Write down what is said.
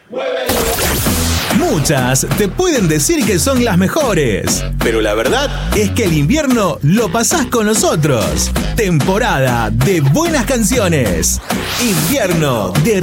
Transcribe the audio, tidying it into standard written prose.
Muchas te pueden decir que son las mejores, pero la verdad es que el invierno lo pasás con nosotros. Temporada de buenas canciones. Invierno de